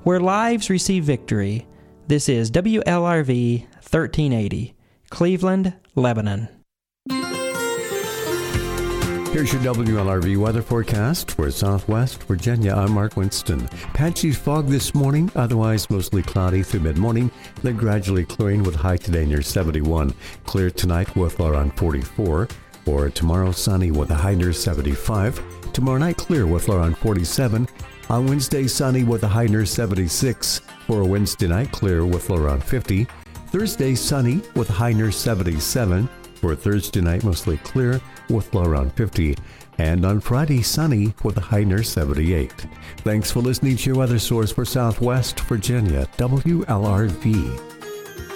where lives receive victory. This is WLRV 1380, Cleveland, Lebanon. Here's your WLRV weather forecast for Southwest Virginia. I'm Mark Winston. Patchy fog this morning, otherwise mostly cloudy through mid-morning, then gradually clearing with high today near 71. Clear tonight with around 44. For tomorrow, sunny with a high near 75. Tomorrow night, clear with around 47. On Wednesday, sunny with a high near 76. For Wednesday night, clear with around 50. Thursday, sunny with a high near 77. For Thursday night, mostly clear with low around 50. And on Friday, sunny with a high near 78. Thanks for listening to your weather source for Southwest Virginia, WLRV.